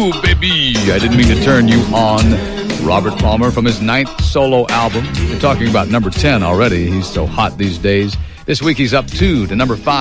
Ooh, baby, I didn't mean to turn you on. Robert Palmer from his 9th solo album. We're talking about number 10 already. He's so hot these days. This week he's up 2 to number 5.